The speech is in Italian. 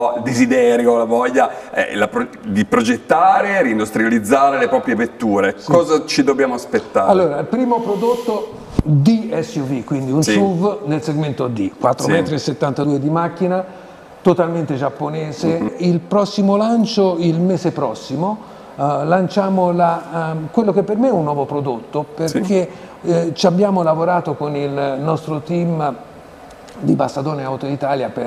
il desiderio, la voglia di progettare, reindustrializzare le proprie vetture. Sì. Cosa ci dobbiamo aspettare? Allora, il primo prodotto D SUV, quindi un Sì. SUV nel segmento D, 4,72 m di macchina, totalmente giapponese. Il prossimo lancio, il mese prossimo, lanciamo quello che per me è un nuovo prodotto, perché ci abbiamo lavorato con il nostro team di Bastadone Auto Italia per